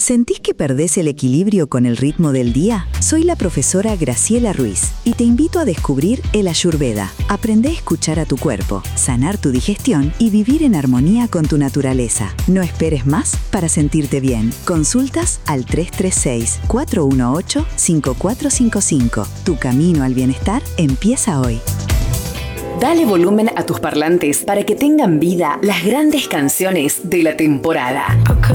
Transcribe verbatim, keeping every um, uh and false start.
¿Sentís que perdés el equilibrio con el ritmo del día? Soy la profesora Graciela Ruiz y te invito a descubrir el Ayurveda. Aprende a escuchar a tu cuerpo, sanar tu digestión y vivir en armonía con tu naturaleza. No esperes más para sentirte bien. Consultas al tres tres seis, cuatro uno ocho, cinco cuatro cinco cinco. Tu camino al bienestar empieza hoy. Dale volumen a tus parlantes para que tengan vida las grandes canciones de la temporada.